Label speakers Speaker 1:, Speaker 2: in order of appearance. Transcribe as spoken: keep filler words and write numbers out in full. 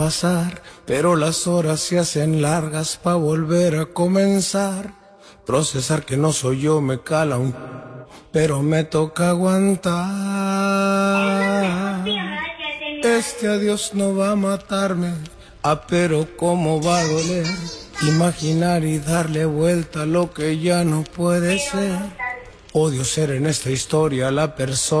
Speaker 1: pasar, pero las horas se hacen largas pa' volver a comenzar. Procesar que no soy yo me cala un... pero me toca aguantar. Este adiós no va a matarme, ah, pero cómo va a doler. Imaginar y darle vuelta a lo que ya no puede ser. Odio ser en esta historia la persona